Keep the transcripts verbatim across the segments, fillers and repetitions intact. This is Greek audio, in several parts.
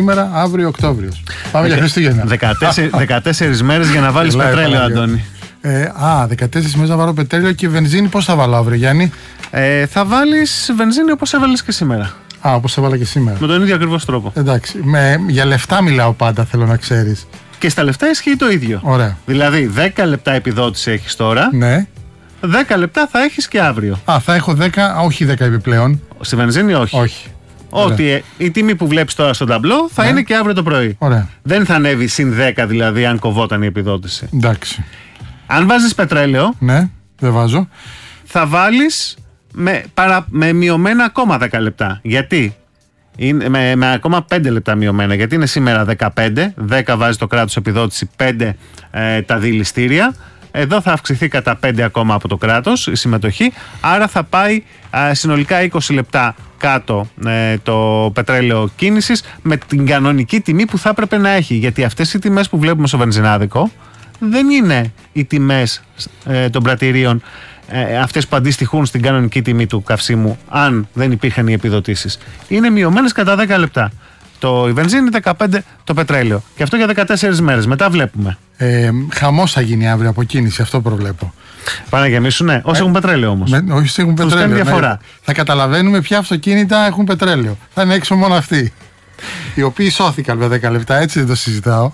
σήμερα, αύριο Οκτώβριος. Πάμε για Χριστούγεννα. δεκατέσσερις μέρες για να βάλεις πετρέλαιο, Αντώνη. Ε, α, δεκατέσσερις μέρες να βάλω πετρέλαιο και βενζίνη. Πώς θα βάλω αύριο, Γιάννη? Ε, θα βάλεις βενζίνη όπως έβαλες και σήμερα. Α, όπως έβαλα και σήμερα. Με τον ίδιο ακριβώς τρόπο. Εντάξει. Με, για λεφτά μιλάω πάντα, θέλω να ξέρεις. Και στα λεφτά ισχύει το ίδιο. Ωραία. Δηλαδή δέκα λεπτά επιδότηση έχεις τώρα. Ναι. δέκα λεπτά θα έχεις και αύριο. Α, θα έχω δέκα, όχι δέκα επιπλέον. Στη βενζίνη όχι. Όχι. Ότι ε, η τιμή που βλέπεις τώρα στο ταμπλό θα ναι. είναι και αύριο το πρωί. Ωραία. Δεν θα ανέβει συν δέκα δηλαδή αν κοβόταν η επιδότηση. Εντάξει. Αν βάζεις πετρέλαιο. Ναι, δεν βάζω. Θα βάλεις με, παρα, με μειωμένα ακόμα δέκα λεπτά. Γιατί? Είναι, με, με ακόμα πέντε λεπτά μειωμένα. Γιατί είναι σήμερα δεκαπέντε. δέκα βάζει το κράτος επιδότηση, πέντε ε, τα δηληστήρια. Εδώ θα αυξηθεί κατά πέντε ακόμα από το κράτος η συμμετοχή. Άρα θα πάει ε, συνολικά είκοσι λεπτά κάτω ε, το πετρέλαιο κίνησης με την κανονική τιμή που θα έπρεπε να έχει. Γιατί αυτές οι τιμές που βλέπουμε στο βενζινάδικο δεν είναι οι τιμές ε, των πρατηρίων ε, αυτές που αντιστοιχούν στην κανονική τιμή του καυσίμου αν δεν υπήρχαν οι επιδοτήσεις. Είναι μειωμένες κατά δέκα λεπτά. Το η βενζίνη, δεκαπέντε το πετρέλαιο. Και αυτό για δεκατέσσερις μέρες. Μετά βλέπουμε. Ε, χαμός θα γίνει αύριο από κίνηση, αυτό προβλέπω. Πάνε να γεμίσουνε. Όσοι ε, έχουν πετρέλαιο όμως. Με, όσοι έχουν πετρέλαιο. Τους κάνει διαφορά. Ναι, θα καταλαβαίνουμε ποια αυτοκίνητα έχουν πετρέλαιο. Θα είναι έξω μόνο αυτοί. Οι οποίοι σώθηκαν με δέκα λεπτά, έτσι δεν το συζητάω.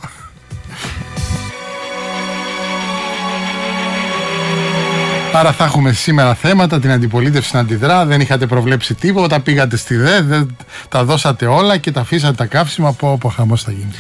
Άρα θα έχουμε σήμερα θέματα, την αντιπολίτευση να αντιδρά, δεν είχατε προβλέψει τίποτα, πήγατε στη ΔΕ, δεν, τα δώσατε όλα και τα αφήσατε τα καύσιμα, από όπου χαμός θα γίνει.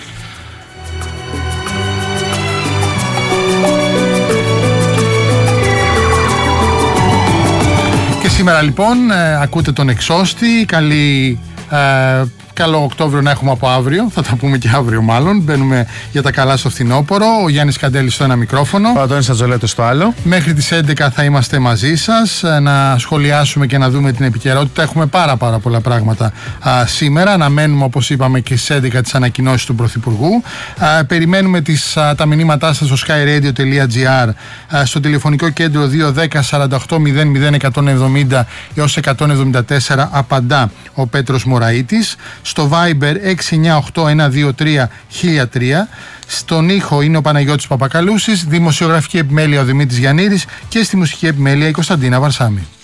Και σήμερα λοιπόν ε, ακούτε τον Εξώστη, καλή... Ε, καλό Οκτώβριο να έχουμε από αύριο. Θα τα πούμε και αύριο μάλλον. Μπαίνουμε για τα καλά στο φθινόπωρο. Ο Γιάννης Καντέλης στο ένα μικρόφωνο. Ο Αντώνης Ατζολέτος στο άλλο. Μέχρι τις έντεκα θα είμαστε μαζί σας. Να σχολιάσουμε και να δούμε την επικαιρότητα. Έχουμε πάρα πάρα πολλά πράγματα α, σήμερα. Αναμένουμε, όπως είπαμε, και στις έντεκα τις ανακοινώσεις του Πρωθυπουργού. Α, περιμένουμε τις, α, τα μηνύματά σας στο skyradio.gr, α, στο τηλεφωνικό κέντρο δύο δέκα σαράντα οκτώ μηδέν μηδέν εκατόν εβδομήντα έως εκατόν εβδομήντα τέσσερα απαντά ο Πέτρος Μωραΐτης. Στο Viber έξι εννιά οκτώ ένα δύο τρία χίλια τρία. Στον ήχο είναι ο Παναγιώτης Παπακαλούσης, δημοσιογραφική επιμέλεια ο Δημήτρης Γιαννήρης και στη μουσική επιμέλεια η Κωνσταντίνα Βαρσάμη.